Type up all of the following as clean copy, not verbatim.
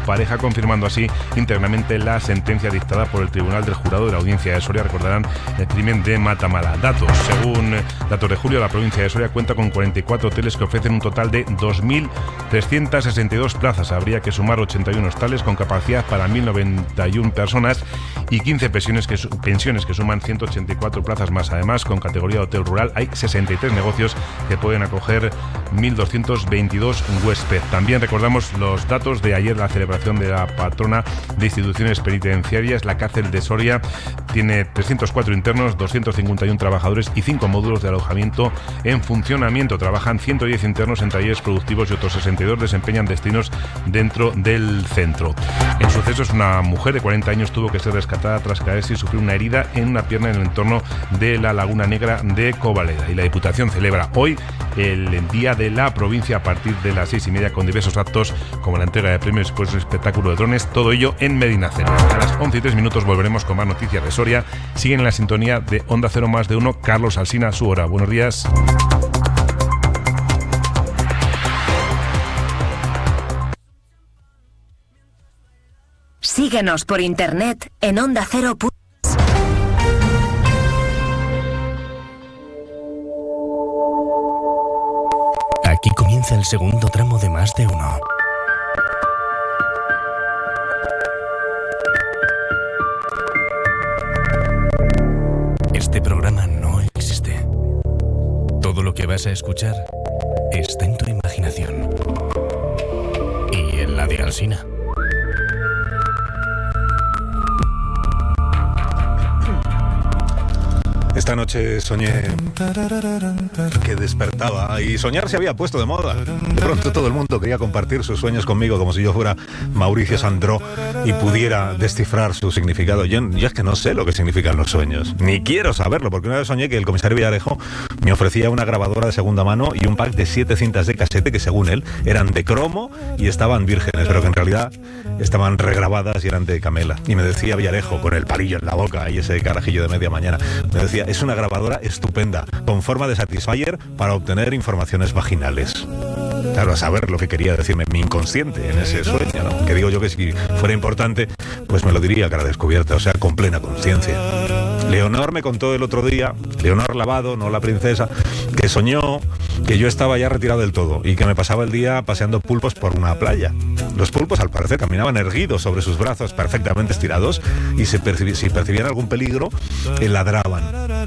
pareja, confirmando así íntegramente la sentencia dictada por el Tribunal del Jurado de la Audiencia de Soria. Recordarán el crimen de Matamala. Según datos de julio, la provincia de Soria cuenta con 44 hoteles que ofrecen un total de 2.362 plazas. Habría que sumar 81 hostales con capacidad para 1.091 personas y 15 pensiones que suman 184 plazas más. Además, con categoría de hotel rural hay 63 negocios que pueden acoger 1.222 huéspedes. También recordamos los datos de ayer, la celebración de la patrona de instituciones penitenciarias. La cárcel de Soria tiene 304 internos, 251 trabajadores y 5 módulos de alojamiento en funcionamiento. Trabajan 110 internos en talleres productivos y otros 62 desempeñan destinos dentro del centro. En sucesos, una mujer de 40 años tuvo que ser rescatada tras caerse y sufrir una herida en una pierna en el entorno de la Laguna Negra de Covaleda. Y la Diputación celebra hoy el Día de la Provincia a partir de las 6:30 con diversos actos como la entrega de premios, pues un espectáculo de drones, todo ello en Medinaceli. A las 11:03 volveremos con más noticias de Soria. Siguen en la sintonía de Onda Cero Más de Uno, Carlos Alsina, su hora. Buenos días. Síguenos por internet en ondacero. Aquí comienza el segundo tramo de Más de Uno. Este programa no existe. Todo lo que vas a escuchar está en tu imaginación y en la de Alsina. Esta noche soñé que despertaba y soñar se había puesto de moda. De pronto todo el mundo quería compartir sus sueños conmigo como si yo fuera Mauricio Sandró y pudiera descifrar su significado. Yo es que no sé lo que significan los sueños, ni quiero saberlo, porque una vez soñé que el comisario Villarejo me ofrecía una grabadora de segunda mano y un pack de 7 cintas de casete que según él eran de cromo y estaban vírgenes, pero que en realidad estaban regrabadas y eran de Camela. Y me decía Villarejo, con el palillo en la boca y ese carajillo de media mañana, me decía: es una grabadora estupenda, con forma de Satisfyer para obtener informaciones vaginales. Claro, a saber lo que quería decirme mi inconsciente en ese sueño, ¿no? Que digo yo que si fuera importante, pues me lo diría a cara descubierta, o sea, con plena conciencia. Leonor me contó el otro día, Leonor Lavado, no la princesa, que soñó que yo estaba ya retirado del todo y que me pasaba el día paseando pulpos por una playa. Los pulpos, al parecer, caminaban erguidos sobre sus brazos perfectamente estirados y si percibían algún peligro, ladraban.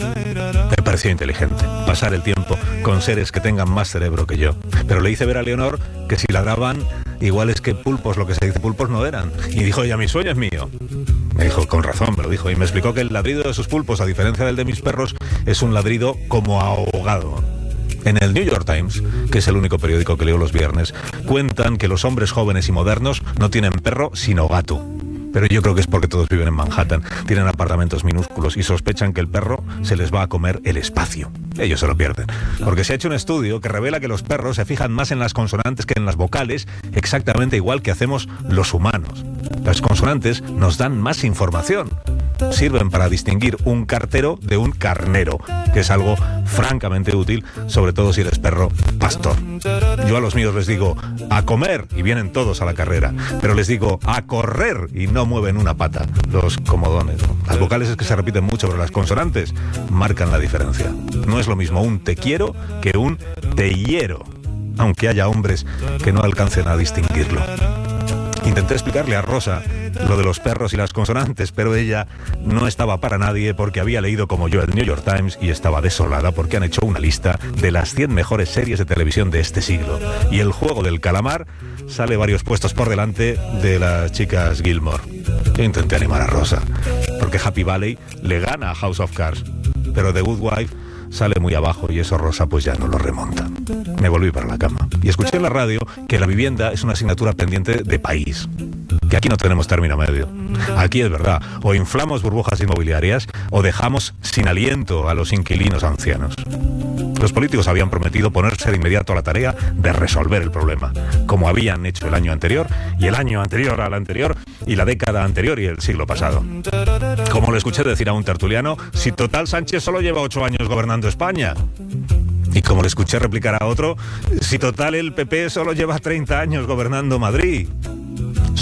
Me parecía inteligente pasar el tiempo con seres que tengan más cerebro que yo. Pero le hice ver a Leonor que si ladraban, igual es que pulpos, lo que se dice pulpos, no eran. Y dijo: ya mi sueño es mío. Me dijo, con razón, me lo dijo, y me explicó que el ladrido de sus pulpos, a diferencia del de mis perros, es un ladrido como ahogado. En el New York Times, que es el único periódico que leo los viernes, cuentan que los hombres jóvenes y modernos no tienen perro sino gato. Pero yo creo que es porque todos viven en Manhattan, tienen apartamentos minúsculos y sospechan que el perro se les va a comer el espacio. Ellos se lo pierden. Porque se ha hecho un estudio que revela que los perros se fijan más en las consonantes que en las vocales, exactamente igual que hacemos los humanos. Las consonantes nos dan más información. Sirven para distinguir un cartero de un carnero, que es algo francamente útil, sobre todo si eres perro pastor. Yo a los míos les digo a comer y vienen todos a la carrera, pero les digo a correr y no mueven una pata, los comodones, ¿no? Las vocales es que se repiten mucho, pero las consonantes marcan la diferencia. No es lo mismo un te quiero que un te hiero, aunque haya hombres que no alcancen a distinguirlo. Intenté explicarle a Rosa lo de los perros y las consonantes, pero ella no estaba para nadie porque había leído como yo el New York Times y estaba desolada porque han hecho una lista de las 100 mejores series de televisión de este siglo. Y El Juego del Calamar sale varios puestos por delante de las chicas Gilmore. Yo intenté animar a Rosa, porque Happy Valley le gana a House of Cards, pero The Good Wife sale muy abajo y eso Rosa pues ya no lo remonta. Me volví para la cama y escuché en la radio que la vivienda es una asignatura pendiente de país, que aquí no tenemos término medio. Aquí es verdad, o inflamos burbujas inmobiliarias o dejamos sin aliento a los inquilinos ancianos. Los políticos habían prometido ponerse de inmediato a la tarea de resolver el problema, como habían hecho el año anterior, y el año anterior al anterior, y la década anterior y el siglo pasado. Como le escuché decir a un tertuliano, si total Sánchez solo lleva 8 años gobernando España. Y como le escuché replicar a otro, si total el PP solo lleva 30 años gobernando Madrid.